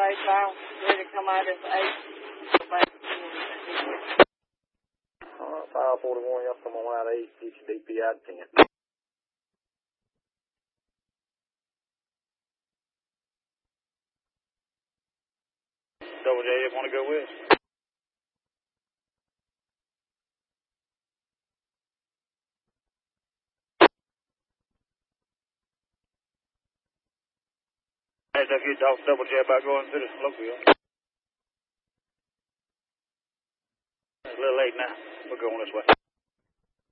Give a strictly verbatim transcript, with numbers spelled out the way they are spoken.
okay, so I'm ready to come out as eight. Uh, five forty-one, y'all come on out eight, get your D P I to ten. Double J, you want to go with? Hey, if you talk to Double J about going to the local, it's a little late now. We're going this way.